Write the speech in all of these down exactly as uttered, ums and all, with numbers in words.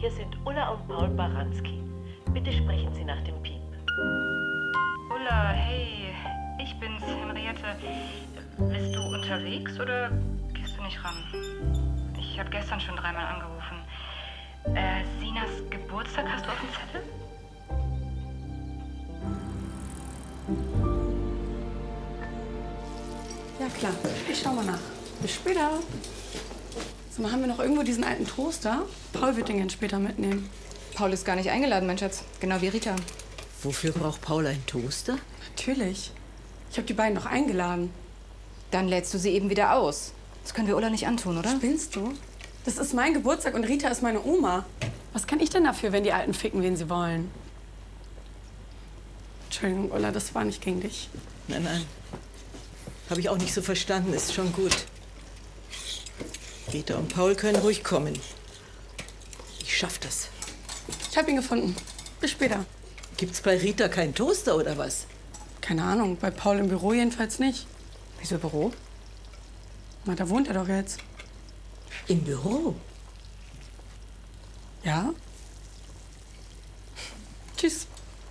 Hier sind Ulla und Paul Baranski. Bitte sprechen Sie nach dem Piep. Ulla, hey, ich bin's, Henriette. Bist du unterwegs oder gehst du nicht ran? Ich habe gestern schon dreimal angerufen. Äh, Sinas Geburtstag hast du auf dem Zettel? Ja klar, ich schau mal nach. Bis später. So, mal, haben wir noch irgendwo diesen alten Toaster? Paul wird den gerne später mitnehmen. Paul ist gar nicht eingeladen, mein Schatz. Genau wie Rita. Wofür braucht Paul einen Toaster? Natürlich. Ich habe die beiden noch eingeladen. Dann lädst du sie eben wieder aus. Das können wir Ulla nicht antun, oder? Spinnst du? Das ist mein Geburtstag und Rita ist meine Oma. Was kann ich denn dafür, wenn die Alten ficken, wen sie wollen? Entschuldigung, Ulla, das war nicht gegen dich. Nein, nein. Habe ich auch nicht so verstanden. Ist schon gut. Rita und Paul können ruhig kommen. Ich schaff das. Ich habe ihn gefunden. Bis später. Gibt's bei Rita keinen Toaster oder was? Keine Ahnung, bei Paul im Büro jedenfalls nicht. Wieso Büro? Na, da wohnt er doch jetzt. Im Büro? Ja? Tschüss.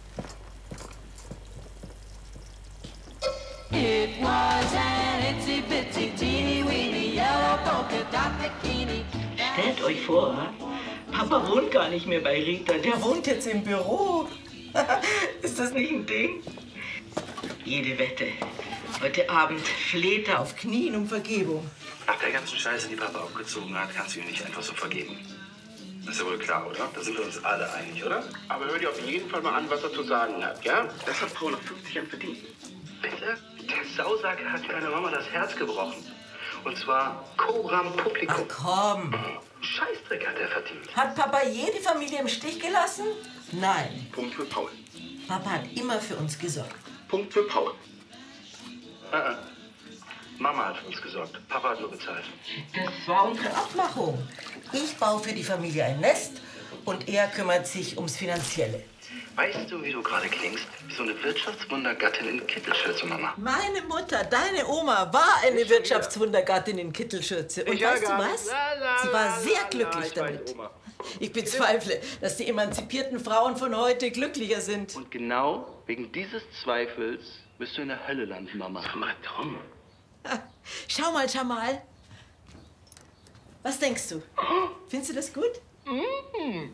It was an itsy bitsy teeny weeny yellow polka dot bikini. Stellt euch vor, Papa wohnt gar nicht mehr bei Rita. Der wohnt jetzt im Büro. Ist das nicht ein Ding? Jede Wette. Heute Abend fleht er auf Knien um Vergebung. Nach der ganzen Scheiße, die Papa aufgezogen hat, kannst du ihm nicht einfach so vergeben. Das ist ja wohl klar, oder? Da sind wir uns alle einig, oder? Aber hör dir auf jeden Fall mal an, was er zu sagen hat, ja? Das hat Paul nach fünfzig Jahren verdient. Bitte? Der Sausack hat deiner Mama das Herz gebrochen. Und zwar Coram Publikum. Ach komm. Scheißdreck hat er verdient. Hat Papa jede Familie im Stich gelassen? Nein. Punkt für Paul. Papa hat immer für uns gesorgt. Punkt für Paul. Äh, äh. Mama hat für uns gesorgt. Papa hat nur bezahlt. Das war unsere Abmachung. Ich baue für die Familie ein Nest und er kümmert sich ums Finanzielle. Weißt du, wie du gerade klingst? Wie so eine Wirtschaftswundergattin in Kittelschürze, Mama. Meine Mutter, deine Oma, war eine Wirtschaftswundergattin in Kittelschürze. Und weißt du was? Sie war sehr glücklich damit. Ich bezweifle, dass die emanzipierten Frauen von heute glücklicher sind. Und genau wegen dieses Zweifels wirst du in der Hölle landen, Mama. Sag mal, Tom. Schau mal, Jamal. Was denkst du? Findest du das gut? Mm.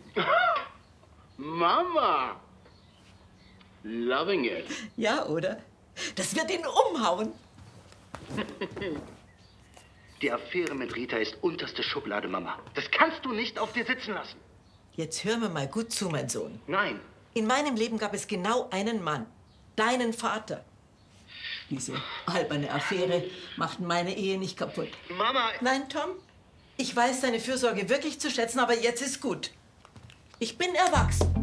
Mama. Loving it. Ja, oder? Das wird ihn umhauen. Die Affäre mit Rita ist unterste Schublade, Mama. Das kannst du nicht auf dir sitzen lassen. Jetzt hör mir mal gut zu, mein Sohn. Nein. In meinem Leben gab es genau einen Mann. Deinen Vater. Diese alberne Affäre macht meine Ehe nicht kaputt. Mama! Nein, Tom. Ich weiß deine Fürsorge wirklich zu schätzen, aber jetzt ist gut. Ich bin erwachsen.